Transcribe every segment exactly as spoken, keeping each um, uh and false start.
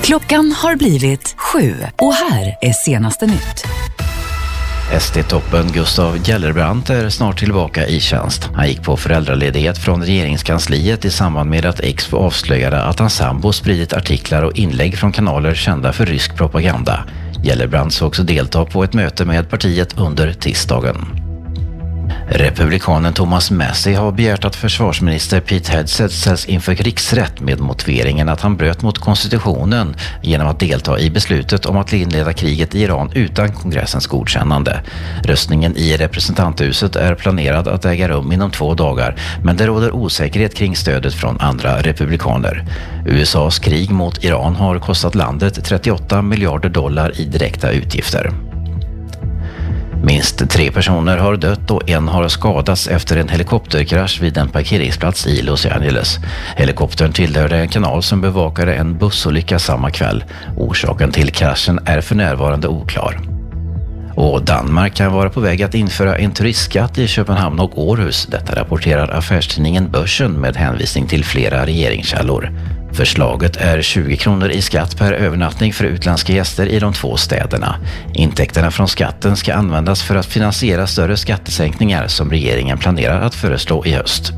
Klockan har blivit sju och här är senaste nytt. S D-toppen Gustav Gellerbrand är snart tillbaka i tjänst. Han gick på föräldraledighet från regeringskansliet i samband med att Expo avslöjade att hans sambo spridit artiklar och inlägg från kanaler kända för rysk propaganda. Gellerbrand såg också delta på ett möte med partiet under tisdagen. Republikanen Thomas Massie har begärt att försvarsminister Pete Hegseth ställs inför krigsrätt med motiveringen att han bröt mot konstitutionen genom att delta i beslutet om att inleda kriget i Iran utan kongressens godkännande. Röstningen i representanthuset är planerad att äga rum inom två dagar, men det råder osäkerhet kring stödet från andra republikaner. U S A:s krig mot Iran har kostat landet trettioåtta miljarder dollar i direkta utgifter. Minst tre personer har dött och en har skadats efter en helikopterkrasch vid en parkeringsplats i Los Angeles. Helikoptern tillhörde en kanal som bevakade en bussolycka samma kväll. Orsaken till kraschen är för närvarande oklar. Och Danmark kan vara på väg att införa en turistskatt i Köpenhamn och Århus. Detta rapporterar affärstidningen Börsen med hänvisning till flera regeringskällor. Förslaget är tjugo kronor i skatt per övernattning för utländska gäster i de två städerna. Intäkterna från skatten ska användas för att finansiera större skattesänkningar som regeringen planerar att föreslå i höst.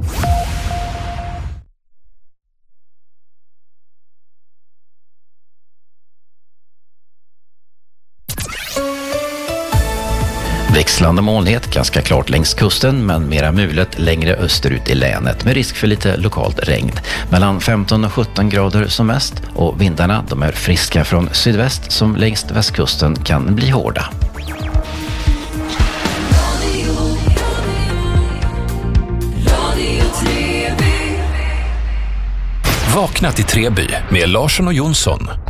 Växlande molnighet, ganska klart längs kusten men mera mulet längre österut i länet med risk för lite lokalt regn. Mellan femton och sjutton grader som mest och vindarna de är friska från sydväst som längs västkusten kan bli hårda. Vakna till Treby med Larsson och Jonsson.